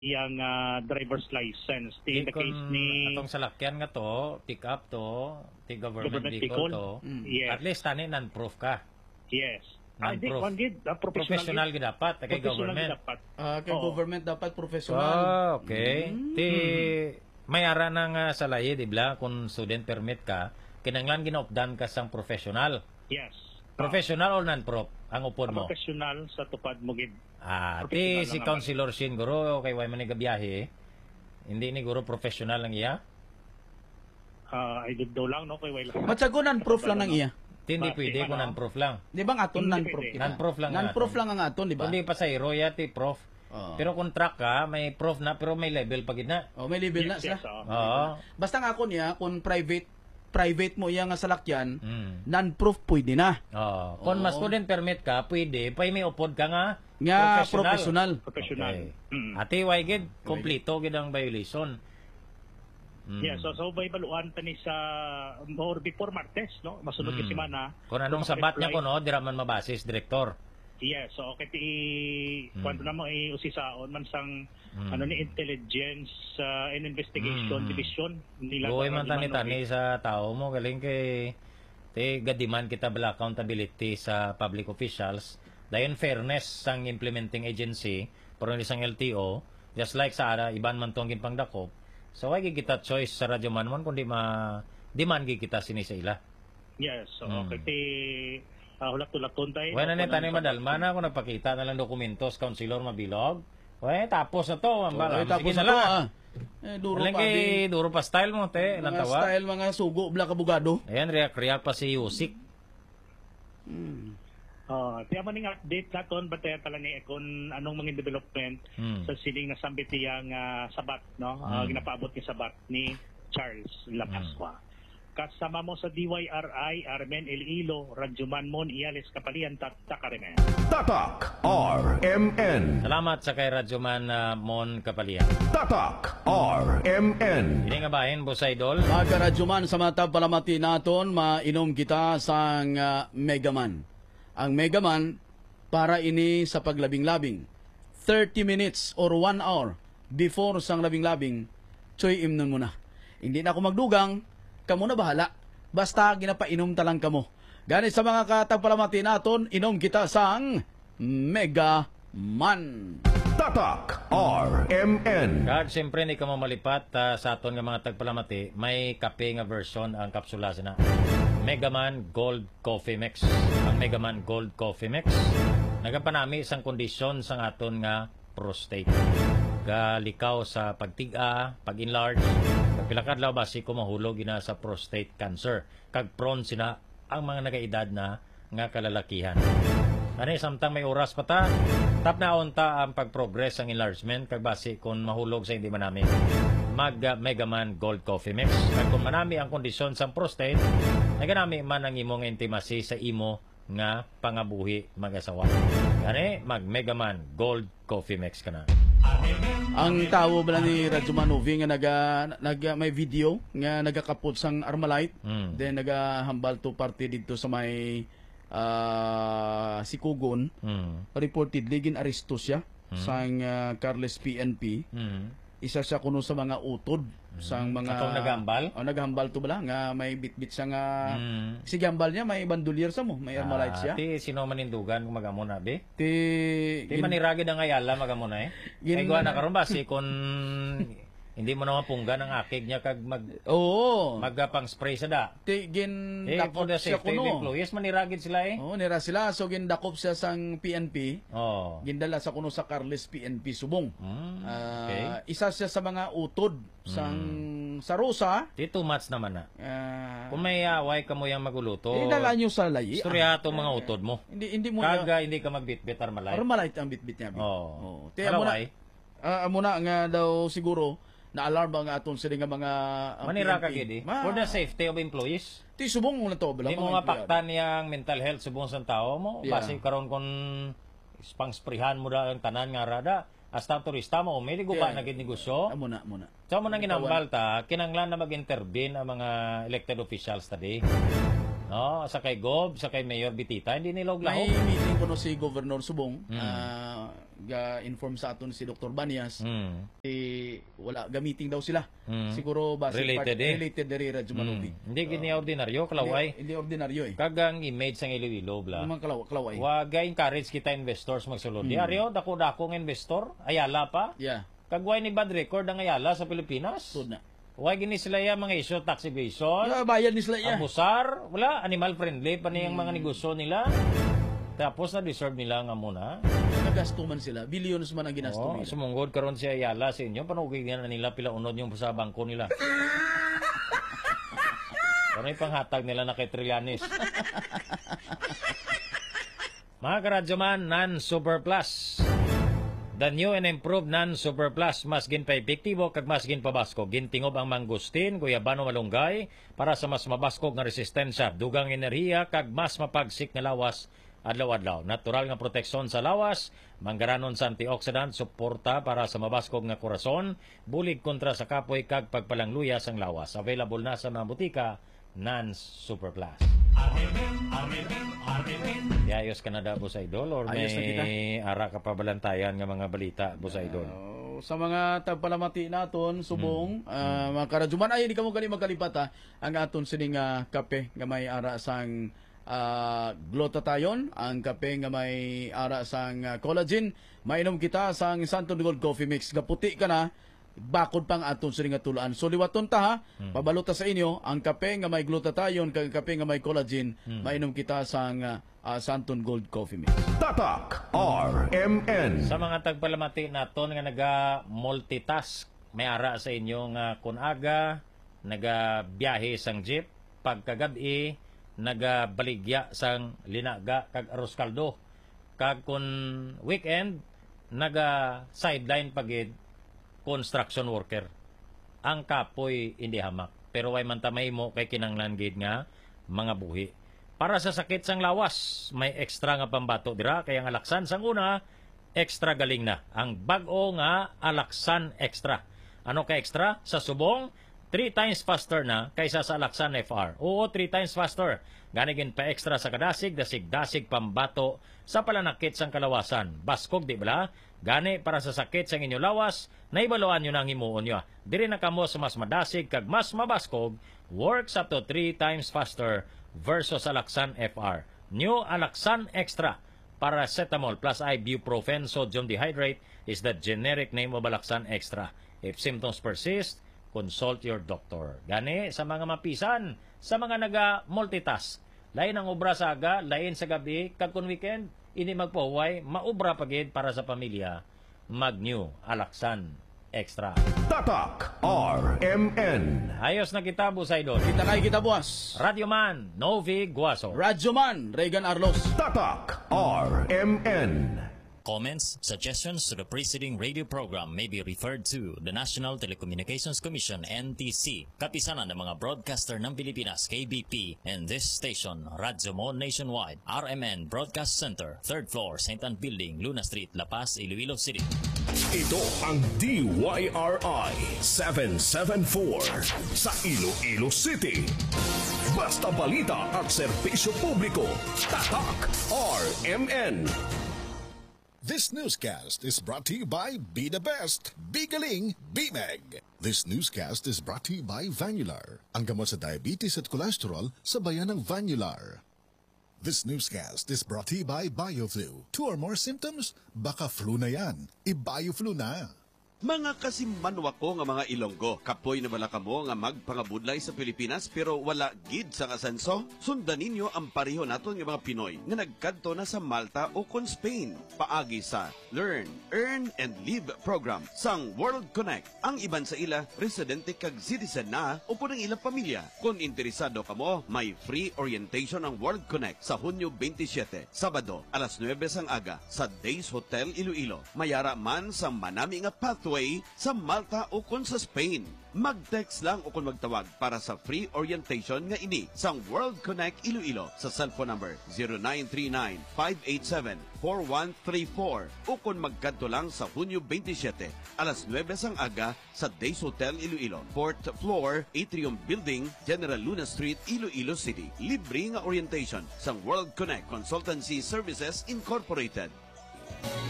iyang driver's license. In the case ni atong salakyan nga to, pick up to, government vehicle to, yes. at least tani non-proof ka. Yes. Non-proof. Professional gid dapat kay government. Kay government dapat professional. Okay. May ara na nga sa lahi, di ba? Kung student permit ka, kinanglan ginaupdan ka sang professional. Yes. Professional or non-prof ang upod mo? Professional sa tupad mo gid. Si Councilor Shin guro kay way man gabiyahe. Hindi ni guro professional lang iya. I did daw lang no kay way lang. Matsago non-proof lang ng iya. Hindi pwede kung non-prof lang. Di ba ang aton non-prof? Non-prof lang. Non-prof lang ang aton, di ba? Hindi pa sa royalty prof. Pero kung track ka, may prof na pero may level pa gid na. May level na sila. Basta nga ako niya kung private mo iya nga salakyan, non-proof pwede na. Kung mas student permit ka, pwede. Pay may upod ka nga professional. Okay. Ati way gid kompleto gid ang violation. Yeah, so by baluan tani sa or before Martes, no? Masunod kasi semana. Kung anong sabat niya ko no, dira man mabasis director. Yes, so okay kwento na mo usisaon man sang ni intelligence and investigation division nila. Goy man tani sa tao mo galing kay gadiman kita bala accountability sa public officials. Dayon fairness sang implementing agency pero isang LTO just like sa iban man tong ginpangdakop. So why kita choice sa Radyo Manmon kundi di man kita sini sa ila. Yes, so okay hulat-hulaton tayo. Bueno, tani madalma na ako nagpakita na lang dokumento sa Councilor Mabilog. Tapos na to. Tapos na to. Duro pa style mo, te. Mga style, mga sugo, black abogado. Ayan, react pa si Yusik. Tiya man nga update naton batay tala ni kung anong mga development sa siling na sambit yang sabat, no? Ginapaabot ni sabat ni Charles La Pascua. Kasama mo sa DYRI, Armen Iloilo, Radyo Manmon, Iales Kapalian, Takarimen. Tatak RMN. Salamat sa kay Radyo Manmon Kapalian. Tatak RMN. Hindi nga bahin, Boss Idol. Mga Radyo Man, sa mga palamati naton, mainom kita sa Megaman. Ang Megaman, para ini sa paglabing-labing. 30 minutes or 1 hour before sang labing-labing, choy imnon mo na. Hindi na ako magdugang, kamo na bahala. Basta ginapainom talang kamo. Ganit sa mga katagpalamati naton, inom kita sang Mega Man. Tatak RMN. Kag siyempre ni kamo malipat sa aton nga mga tagpalamati, may kape nga version ang kapsula na Megaman Gold Coffee Mix. Ang Megaman Gold Coffee Mix nagapanami isang kondisyon sang aton nga prostate. Galikaw sa pagtiga, pag-enlarge, pagpilakad law basi ko mahulog ina sa prostate cancer. Kag prone sina ang mga nagaedad na nga kalalakihan. Samtang may oras pa ta, tap na unta ang pag-progress ang enlargement kag basi kung mahulog sa hindi manami. Megaman Gold Coffee Mix. Kag kung manami ang kondisyon sa prostate, naganami man ang imong intimacy sa imo nga pangabuhi mag-asawa. Megaman Gold Coffee Mix ka na. Ang tawo bala ni Radyo Manuvi nga may video nga nagakapot sang Armalite, then nagahambal to party dito sa may Sikugon. Reportedly gin-aresto siya sang Carles PNP. Isa siya kuno sa mga utod sang mga atong nagahambal. Nagahambal to bala nga may bitbit siya nga si gambal niya may bandolier sa mo, may Armalite siya. Ti sino manindugan kung magamo na be? Ti maniragid ang ayala magamo na Ay guwa na karon ba si kun hindi mo naman punggan ang akig niya kag magpang spray sa da. Dakop siya kuno. Yes, maniragid sila nira sila. So gindakop siya sang PNP. Gindala sa kuno sa Carles PNP Subong. Isa siya sa mga utod sang sa Rosa. Too much naman na. Kung may away ka mo yung maguluto. Idala nyo sa layi. Istorya itong mga utod mo. Hindi mo hindi ka magbitbit Armalite. Armalite ang bitbit niya. Alaway. Muna nga daw siguro na-alarm ba nga aton sila nga mga manira ka gidi for the safety of employees. Ti subong mo na to di mo mapakta niyang mental health subong sa tao mo basi karon kon pang-sprihan mo da ang tanan nga rada hasta turista mo may guba na gid negosyo. Muna so mo nang ginambal ta kinanglan na mag-intervene ang mga elected officials tadi. Sa kay Gob, sa kay Mayor Bitita, hindi nila lahok. May meeting ko no si Governor Subong. ga-inform sa aton si Dr. Banyas, wala gamiting daw sila. Siguro base related diri Radyo Manubi. Hindi gini ordinaryo kalaway. Hindi ordinaryo eh. Kagang image sang Iloilo bla. Mga kalaway. Wag encourage kita investors magsulod. Diaryo dako-dakong investor, Ayala pa. Yeah. Kagway ni bad record ang Ayala sa Pilipinas. Sud na. Wag gini sila ya mga issue tax evasion. Bayad ni sila ya. Abusar, wala animal friendly pa niyang mga negosyo nila. Tapos na deserve nila nga muna. Nagasto man sila, billions man ang ginasto nila. Sumunggod karon si Ayala sa inyo, panugig na nila pila unod yung sa bangko nila. Ano yung panghatag nila na kay Trillanes? Mga karadyoman, non-super plus. The new and improved non-super plus mas gin pa epektibo kag mas gin pabasko. Gintingob ang mangustin, guyabano malunggay para sa mas mabaskog nga resistensya, dugang enerhiya kag mas mapagsik nga lawas adlaw-adlaw. Natural nga proteksyon sa lawas, manggaranon sa antioxidant, suporta para sa mabaskog nga korason, bulig kontra sa kapoy kag pagpalangluyas ang lawas. Available na sa mga butika, non-super plus. Yayos ka na da, Boss Idol? Or may ara ka pa balantayan nga mga balita, Boss Idol? Sa mga tagpalamati naton, subong, mga karadyoman, ay hindi ka mo gali magkalipat ang aton sining kape nga may ara sang glutathione, ang kape nga may ara sang collagen. Mainom kita sang Santon Gold Coffee Mix. Gaputi ka na, bakod pang aton sining tulaan. So liwaton ta ha, pabalota sa inyo, ang kape nga may glutathione kag kape nga may collagen, mainom kita sang Santon Gold Coffee Mix. Tatak RMN. Sa mga tagpalamati naton nga naga-multitask, may ara sa inyo nga kun aga, naga-biyahe sang jeep, pagkagabi, nagabaligya sang linaga kag arroz kaldo. Kag kun weekend, naga-sideline pagid construction worker. Ang kapoy hindi hamak. Pero way man tamay mo kay kinanglan gid nga mga buhi. Para sa sakit sang lawas, may extra nga pambato dira kaya ang Alaksan sang una, extra galing na. Ang bag-o nga Alaksan Extra. Ano ka extra? Sa subong 3 times faster na kaysa sa Alaksan FR. Oo, 3 times faster. Ganigin pa extra sa kadasig, dasig-dasig pambato sa palanakit sang kalawasan. Baskog, di bala? Gani para sa sakit sang inyo lawas, naibaluan nyo na ang himuon nyo. Diri na kamo sa mas madasig kag mas mabaskog, works up to 3 times faster versus Alaksan FR. New Alaksan Extra. Paracetamol plus ibuprofen sodium dehydrate is the generic name of Alaksan Extra. If symptoms persist, consult your doctor. Gani sa mga mapisan, sa mga naga-multitask. Lain ang obra sa aga, lain sa gabi, kag kun weekend, ini magpahuway, maubra pagid para sa pamilya. Mag-new Alaksan Extra. Tatak RMN. Ayos na kita, Boss Idol. Kita kay kita, buwas. Radio Man, Novi Guaso. Radyoman, Regan Arlos. Tatak RMN. Comments, suggestions to the preceding radio program may be referred to the National Telecommunications Commission, NTC, kapisanan ng mga broadcaster ng Pilipinas, KBP, and this station, Radyo Mo Nationwide, RMN Broadcast Center, 3rd floor, St. Anne Building, Luna Street, La Paz, Iloilo City. Ito ang DYRI 774 sa Iloilo City. Basta balita at serbisyo publiko. Tatak RMN. This newscast is brought to you by Be The Best, Be Galing, Be Meg. This newscast is brought to you by Vanular, ang gamot sa diabetes at cholesterol sa bayan ng Vanular. This newscast is brought to you by BioFlu. 2 or more symptoms? Baka flu na yan. I-BioFlu na. Mga kasimmanwa ko nga mga Ilonggo, kapoy na bala kamo nga magpangabudlay sa Pilipinas pero wala gid sa kasenso? Sundan ninyo ang pareho naton nga mga Pinoy nga nagkadto na sa Malta o kon Spain. Paagi sa Learn, Earn, and Live program sang World Connect. Ang iban sa ila, residente kag citizen na o po ng ilang pamilya. Kung interesado kamo, may free orientation ang World Connect sa Hunyo 27, Sabado, alas 9 sang aga sa Days Hotel Iloilo. Mayara man sa manami nga pathway sa Malta o kung sa Spain. Mag-text lang o kung magtawag para sa free orientation nga ini sa World Connect Iloilo sa cellphone number 0939-587-4134 o kung magkanto lang sa Hunyo 27, alas 9 sang aga sa Days Hotel Iloilo, 4th floor, Atrium Building, General Luna Street, Iloilo City. Libre nga orientation sa World Connect Consultancy Services Incorporated.